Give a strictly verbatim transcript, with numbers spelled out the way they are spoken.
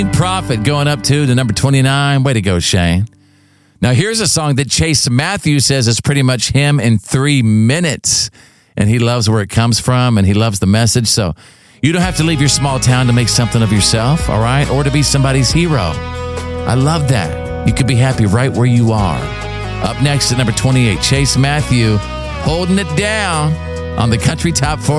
Prophet going up to the number twenty-nine. Way to go, Shane. Now, here's a song that Chase Matthews says is pretty much him in three minutes. And he loves where it comes from, and he loves the message. So you don't have to leave your small town to make something of yourself, all right? Or to be somebody's hero. I love that. You could be happy right where you are. Up next at number twenty-eight, Chase Matthew holding it down on the Country Top forty.